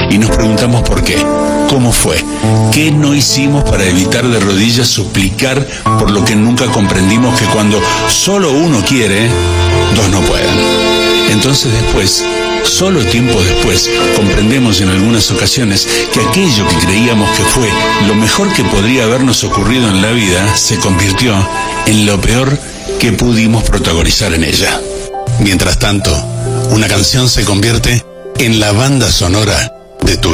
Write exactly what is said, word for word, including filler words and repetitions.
y nos preguntamos por qué. ¿Cómo fue? ¿Qué no hicimos para evitar de rodillas suplicar por lo que nunca comprendimos que cuando solo uno quiere, dos no pueden? Entonces después, solo tiempo después, comprendemos en algunas ocasiones que aquello que creíamos que fue lo mejor que podría habernos ocurrido en la vida se convirtió en lo peor que pudimos protagonizar en ella. Mientras tanto, una canción se convierte en la banda sonora de tu